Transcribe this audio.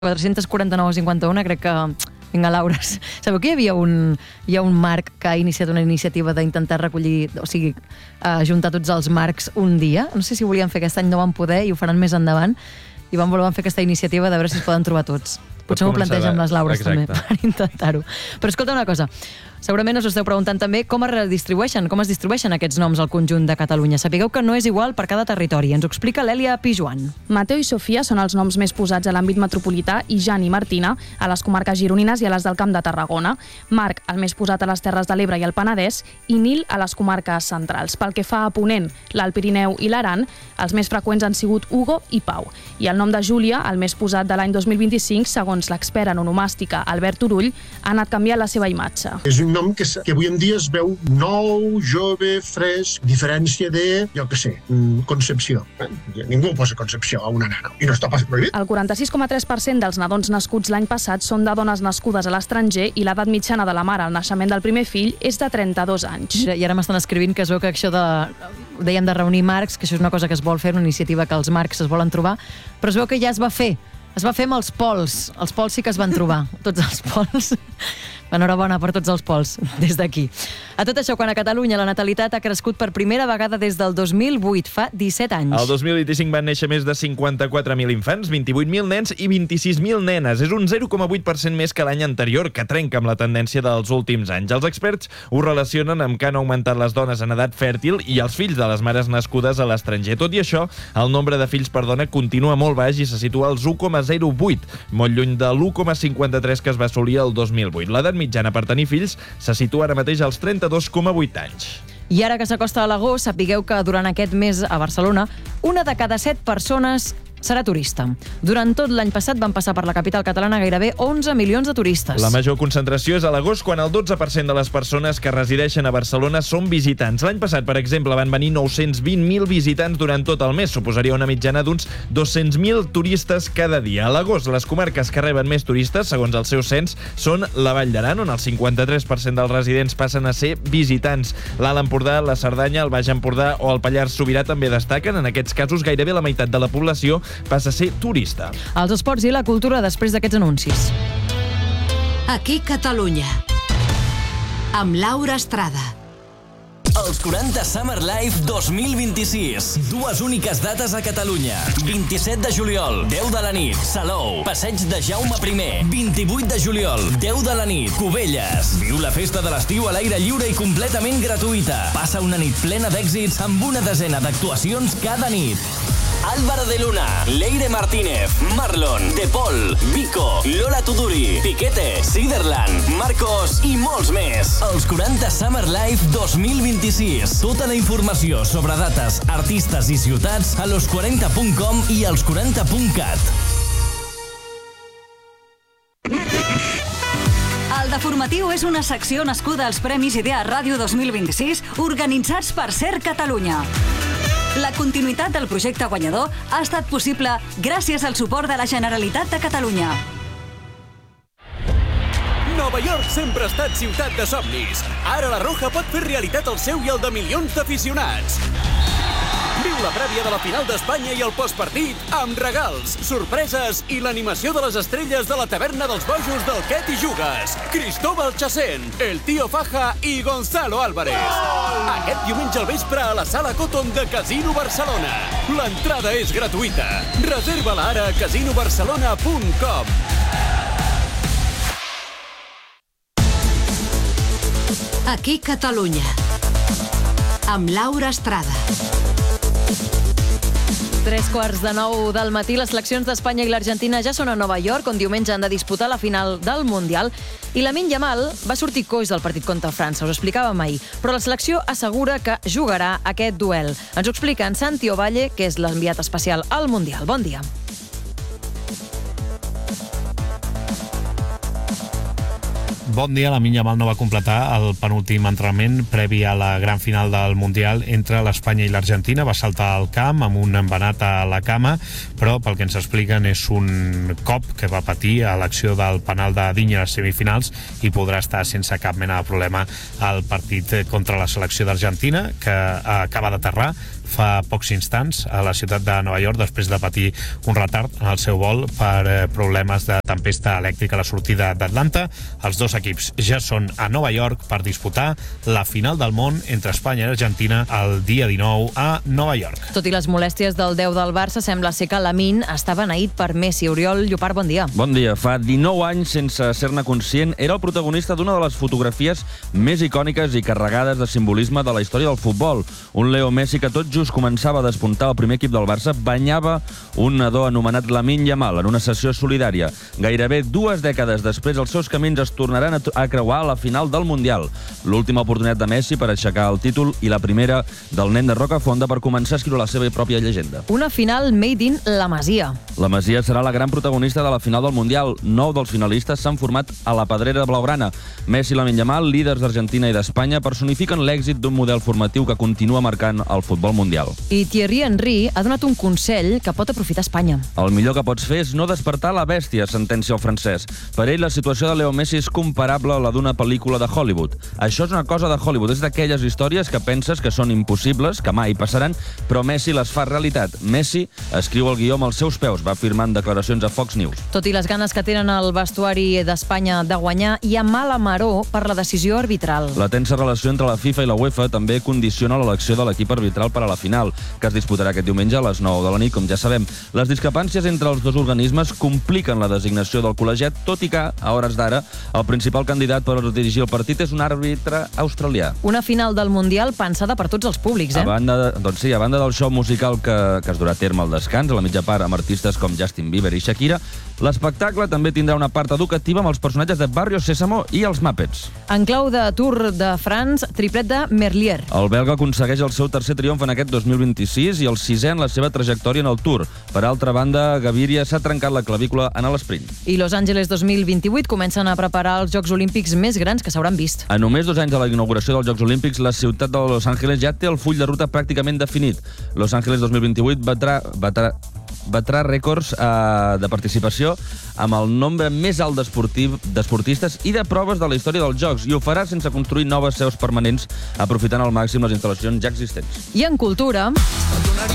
449,51, crec que... Vinga, Laura, sabeu que hi ha un marc que ha iniciat una iniciativa d'intentar recollir, o sigui, juntar tots els marcs un dia? No sé si volien fer aquest any, no van poder, i ho faran més endavant, i van voler fer aquesta iniciativa de veure si es poden trobar tots. Potser m'ho plantegen amb les Laures també, per intentar-ho. Però escolta una cosa, segurament us esteu preguntant també com es distribueixen aquests noms al conjunt de Catalunya. Sapigueu que no és igual per cada territori. Ens ho explica l'Èlia Pijuan. Mateu i Sofia són els noms més posats a l'àmbit metropolità i Jan i Martina a les comarques gironines i a les del Camp de Tarragona. Marc, el més posat a les Terres de l'Ebre i el Penedès, i Nil a les comarques centrals. Pel que fa a Ponent, l'Alt Pirineu i l'Aran, els més freqüents han sigut Hugo i Pau. I el nom de Júlia, el més posat de l'any 2025, segons l'expert en onomàstica Albert Turull, ha anat canviant la seva imatge. És un nom que avui en dia es veu nou, jove, fresc, diferència de, jo què sé, Concepció. Ningú posa Concepció a una nana, i no està pas prohibit. El 46,3% dels nadons nascuts l'any passat són de dones nascudes a l'estranger i l'edat mitjana de la mare al naixement del primer fill és de 32 anys. I ara m'estan escrivint que es veu que això dèiem de reunir marcs, que això és una cosa que es vol fer, una iniciativa que els marcs es volen trobar, però es veu que ja es va fer. Es va fer amb els pols. Els pols sí que es van trobar, tots els pols. Enhorabona per tots els pols, des d'aquí. A tot això, quan a Catalunya la natalitat ha crescut per primera vegada des del 2008, fa 17 anys. El 2025 van néixer més de 54.000 infants, 28.000 nens i 26.000 nenes. És un 0,8% més que l'any anterior, que trenca amb la tendència dels últims anys. Els experts ho relacionen amb que han augmentat les dones en edat fèrtil i els fills de les mares nascudes a l'estranger. Tot i això, el nombre de fills per dona continua molt baix i se situa als 1,08, molt lluny de l'1,53 que es va assolir el 2008. L'edat mitjana per tenir fills se situa ara mateix als 32,8 anys. I ara que s'acosta a l'agost, sapigueu que durant aquest mes a Barcelona, una de cada 7 persones serà turista. Durant tot l'any passat van passar per la capital catalana gairebé 11 milions de turistes. La major concentració és a l'agost, quan el 12% de les persones que resideixen a Barcelona són visitants. L'any passat, per exemple, van venir 920.000 visitants durant tot el mes. Suposaria una mitjana d'uns 200.000 turistes cada dia. A l'agost, les comarques que reben més turistes, segons el seu cens, són la Vall d'Aran, on el 53% dels residents passen a ser visitants. L'Alt Empordà, la Cerdanya, el Baix Empordà o el Pallars Sobirà també destaquen. En aquests casos, gairebé la meitat de la població passa a ser turista. Els esports i la cultura després d'aquests anuncis. Aquí Catalunya, amb Laura Estrada. Els 40 Summer Live 2026. Dues úniques dates a Catalunya. 27 de juliol, 10 de la nit, Salou, Passeig de Jaume I. 28 de juliol, 10 de la nit, Cubelles. Viu la festa de l'estiu a l'aire lliure i completament gratuïta. Passa una nit plena d'èxits amb una desena d'actuacions cada nit. Álvaro de Luna, Leire Martínez, Marlon, De Paul, Vico, Lola Tuduri, Piquete, Siderland, Marcos i molts més. Els 40 Summer Live 2026. Tota la informació sobre dates, artistes i ciutats a los40.com i als40.cat. El Deformatiu és una secció nascuda als Premis Idea Ràdio 2026 organitzats per Ser Catalunya. La continuïtat del projecte guanyador ha estat possible gràcies al suport de la Generalitat de Catalunya. Nova York sempre ha estat ciutat de somnis. Ara la Roja pot fer realitat el seu i el de milions d'aficionats. Viu la prèvia de la final d'Espanya i el postpartit amb regals, sorpreses i l'animació de les estrelles de la taverna dels bojos del Quet i Jugues. Cristóbal Chacén, el Tío Faja i Gonzalo Álvarez. Aquest diumenge al vespre a la Sala Cotton de Casino Barcelona. L'entrada és gratuïta. Reserva-la ara a casinobarcelona.com. Aquí Catalunya, amb Laura Estrada. 8:45 del matí, les seleccions d'Espanya i l'Argentina ja són a Nova York, on diumenge han de disputar la final del Mundial. I Lamine Yamal va sortir coix del partit contra França, us ho explicàvem ahir, però la selecció assegura que jugarà aquest duel. Ens ho explica en Santi Ovalle, que és l'enviat especial al Mundial. Bon dia. Bon dia. Lamine Yamal no va completar el penúltim entrenament previ a la gran final del Mundial entre l'Espanya i l'Argentina. Va saltar al camp amb un embenat a la cama, però pel que ens expliquen és un cop que va patir a l'acció del penal de Digne a les semifinals i podrà estar sense cap mena de problema al partit contra la selecció d'Argentina, que acaba d'aterrar fa pocs instants a la ciutat de Nova York després de patir un retard en el seu vol per problemes de tempesta elèctrica a la sortida d'Atlanta. Els dos equips ja són a Nova York per disputar la final del món entre Espanya i Argentina el dia 19 a Nova York. Tot i les molèsties del 10 del Barça, sembla ser que Lamine està beneït per Messi. Oriol Llopart, bon dia. Bon dia. Fa 19 anys, sense ser-ne conscient, era el protagonista d'una de les fotografies més icòniques i carregades de simbolisme de la història del futbol. Un Leo Messi que tot just començava a despuntar el primer equip del Barça banyava un nadó anomenat Lamine Yamal en una sessió solidària. Gairebé 2 dècades després, els seus camins es tornaran a creuar a la final del Mundial. L'última oportunitat de Messi per aixecar el títol i la primera del nen de Rocafonda per començar a escriure la seva pròpia llegenda. Una final made in la Masia. La Masia serà la gran protagonista de la final del Mundial. 9 dels finalistes s'han format a la pedrera blaugrana. Messi i Lamine Yamal, líders d'Argentina i d'Espanya, personifiquen l'èxit d'un model formatiu que continua marcant el futbol mundial. I Thierry Henry ha donat un consell que pot aprofitar Espanya. El millor que pots fer és no despertar la bèstia, sentencia el francès. Per ell, la situació de Leo Messi és comparable a la d'una pel·lícula de Hollywood. Això és una cosa de Hollywood, és d'aquelles històries que penses que són impossibles, que mai passaran, però Messi les fa realitat. Messi escriu el guió amb els seus peus, va afirmar en declaracions a Fox News. Tot i les ganes que tenen el vestuari d'Espanya de guanyar, hi ha mala maror per la decisió arbitral. La tensa relació entre la FIFA i la UEFA també condiciona l'elecció de l'equip arbitral per a la final, que es disputarà aquest diumenge a les 9 de la nit, com ja sabem. Les discrepàncies entre els dos organismes compliquen la designació del col·legiat, tot i que, a hores d'ara, el principal candidat per dirigir el partit és un àrbitre australià. Una final del Mundial pensada per tots els públics, A banda del show musical que es durà a terme al descans, a la mitja part amb artistes com Justin Bieber i Shakira, l'espectacle també tindrà una part educativa amb els personatges de Barrio Sésamo i els Muppets. En clau de Tour de France, triplet de Merlier. El belga aconsegueix el seu tercer triomf en aquest 2026 i el 6è en la seva trajectòria en el Tour. Per altra banda, Gaviria s'ha trencat la clavícula en l'esprint. I Los Angeles 2028 comencen a preparar els Jocs Olímpics més grans que s'hauran vist. A només 2 anys de la inauguració dels Jocs Olímpics, la ciutat de Los Angeles ja té el full de ruta pràcticament definit. Los Angeles 2028 batrà rècords de participació amb el nombre més alt d'esportistes i de proves de la història dels Jocs, i ho farà sense construir noves seus permanents, aprofitant al màxim les instal·lacions ja existents. I en cultura...